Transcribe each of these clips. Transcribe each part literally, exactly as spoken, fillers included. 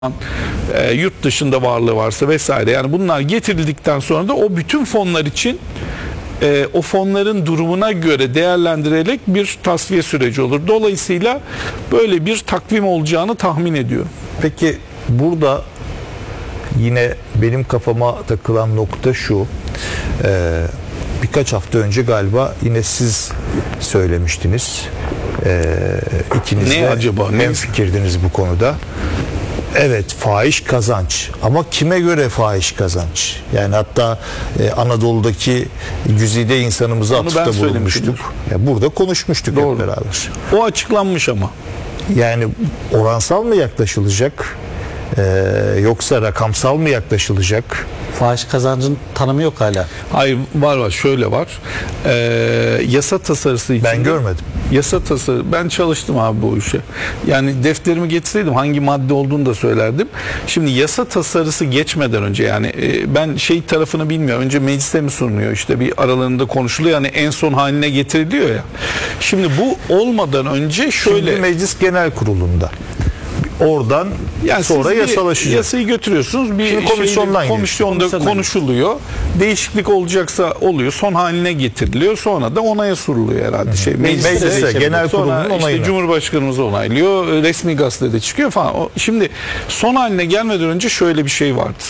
E, yurt dışında varlığı varsa vesaire, yani bunlar getirildikten sonra da o bütün fonlar için e, o fonların durumuna göre değerlendirilerek bir tasfiye süreci olur. Dolayısıyla böyle bir takvim olacağını tahmin ediyorum. Peki burada yine benim kafama takılan nokta şu. Ee, birkaç hafta önce galiba yine siz söylemiştiniz. Ee, ikiniz Ne de acaba? hemfikirdiniz bu konuda. Evet, fahiş kazanç, ama kime göre fahiş kazanç? Yani hatta e, Anadolu'daki güzide insanımıza Onu ben atıfta bulunmuştuk. Ya burada konuşmuştuk Doğru. hep beraber. O açıklanmış ama. Yani oransal mı yaklaşılacak? Ee, yoksa rakamsal mı yaklaşılacak? Fahiş kazancın tanımı yok hala. Hayır, var var şöyle var. Ee, yasa tasarısı için. Ben görmedim. Yasa tasarı, ben çalıştım abi bu işe. Yani defterimi getirseydim hangi madde olduğunu da söylerdim. Şimdi yasa tasarısı geçmeden önce, yani e, ben şey tarafını bilmiyorum. Önce mecliste mi sunuluyor, işte bir aralarında konuşuluyor, yani en son haline getiriliyor ya. Şimdi bu olmadan önce şöyle. Şimdi Meclis Genel Kurulu'nda. Oradan Yani sonra yasalaşacak. Yasayı götürüyorsunuz. Bir Şimdi komisyondan şeyde, komisyonda Komisyondan konuşuluyor. Değişiklik olacaksa oluyor. Son haline getiriliyor. Sonra da onaya sunuluyor herhalde. Şey, Meclise, meclise, genel kurulun sonra işte onayına. Cumhurbaşkanımız onaylıyor. Resmi gazetede çıkıyor falan. O, şimdi son haline gelmeden önce şöyle bir şey vardı.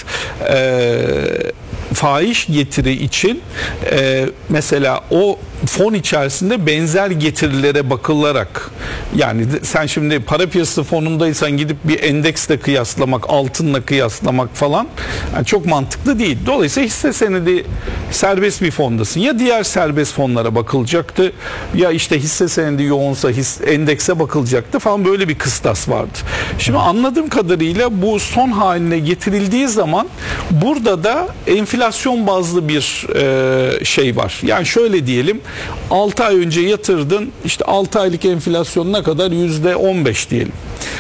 Eee fahiş getiri için e, mesela o fon içerisinde benzer getirilere bakılarak, yani sen şimdi para piyasası fonundaysan gidip bir endeksle kıyaslamak, altınla kıyaslamak falan yani çok mantıklı değil. Dolayısıyla hisse senedi serbest bir fondasın. Ya diğer serbest fonlara bakılacaktı, ya işte hisse senedi yoğunsa his, endekse bakılacaktı falan, böyle bir kıstas vardı. Şimdi anladığım kadarıyla bu son haline getirildiği zaman burada da enflasyon enflasyon bazlı bir e, şey var. Yani şöyle diyelim, altı ay önce yatırdın, işte altı aylık enflasyon ne kadar? yüzde on beş diyelim.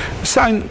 Sen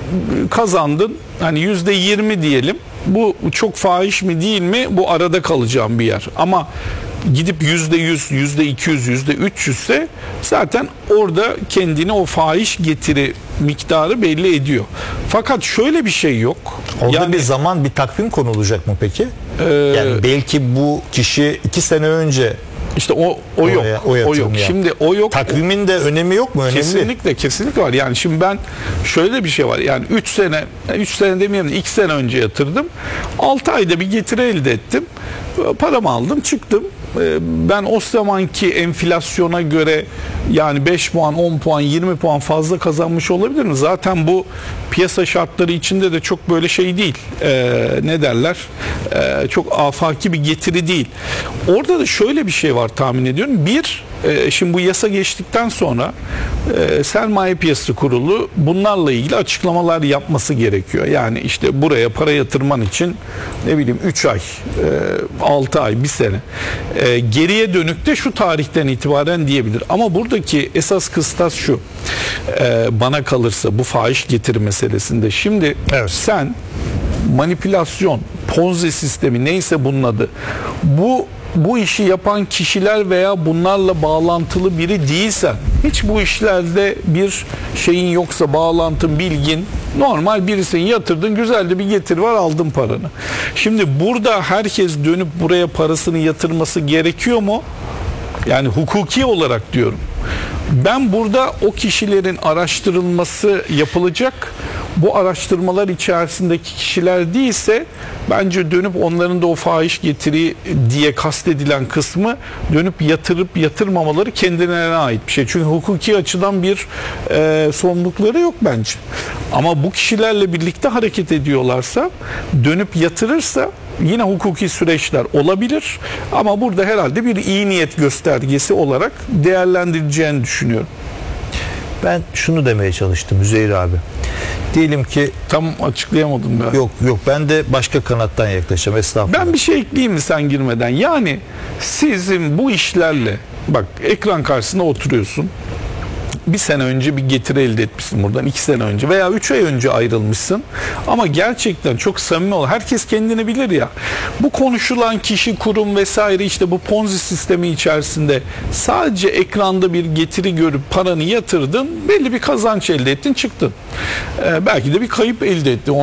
kazandın, hani yüzde yirmi diyelim. Bu çok fahiş mi değil mi? Bu arada kalacağım bir yer. Ama gidip yüzde yüz, yüzde iki yüz, yüzde üç yüz ise zaten orada kendini o fahiş getiri miktarı belli ediyor. Fakat şöyle bir şey yok. Orada yani, bir zaman, bir takvim konulacak mı peki? Ee, yani belki bu kişi iki sene önce işte o o yok. Oraya, o, o yok. yaptı. Şimdi o yok. Takvimin de önemi yok mu? Önemli. Kesinlikle, kesinlikle var. Yani şimdi ben şöyle bir şey var. Yani üç sene, üç sene demeyelim, iki sene önce yatırdım. altı ayda bir getiri elde ettim. Paramı aldım, çıktım. Ben o zamanki enflasyona göre yani beş puan, on puan, yirmi puan fazla kazanmış olabilir mi? Zaten bu piyasa şartları içinde de çok böyle şey değil. Ee, ne derler? Ee, çok afaki bir getiri değil. Orada da şöyle bir şey var tahmin ediyorum. Bir, e, şimdi bu yasa geçtikten sonra e, Sermaye Piyasası Kurulu bunlarla ilgili açıklamalar yapması gerekiyor. Yani işte buraya para yatırman için ne bileyim üç ay, altı ay, bir sene. E, geriye dönük de şu tarihten itibaren diyebilir. Ama buradaki esas kıstas şu. E, bana kalırsa bu fahiş getiri meselesinde. Şimdi evet. Sen manipülasyon, ponzi sistemi neyse bunun adı. Bu bu işi yapan kişiler veya bunlarla bağlantılı biri değilsen, hiç bu işlerde bir şeyin yoksa, bağlantın, bilgin, normal birisin, yatırdın, güzel de bir getiri var, aldın paranı. Şimdi burada herkes dönüp buraya parasını yatırması gerekiyor mu? Yani hukuki olarak diyorum. Ben burada o kişilerin araştırılması yapılacak. Bu araştırmalar içerisindeki kişiler değilse bence dönüp onların da o fahiş getiri diye kastedilen kısmı dönüp yatırıp yatırmamaları kendilerine ait bir şey. Çünkü hukuki açıdan bir e, sorumlulukları yok bence. Ama bu kişilerle birlikte hareket ediyorlarsa, dönüp yatırırsa yine hukuki süreçler olabilir. Ama burada herhalde bir iyi niyet göstergesi olarak değerlendirileceğini düşünüyorum. Ben şunu demeye çalıştım Üzeyir abi. Diyelim ki tam açıklayamadım ben. Yok yok, ben de başka kanattan yaklaşacağım, estağfurullah. Ben bir şey ekleyeyim mi sen girmeden? Yani sizin bu işlerle, bak ekran karşısında oturuyorsun. bir sene önce bir getiri elde etmişsin buradan, iki sene önce veya üç ay önce ayrılmışsın ama gerçekten çok samimi ol. Herkes kendini bilir ya. Bu konuşulan kişi, kurum vesaire, işte bu Ponzi sistemi içerisinde sadece ekranda bir getiri görüp paranı yatırdın, belli bir kazanç elde ettin, çıktın. Ee, belki de bir kayıp elde ettin.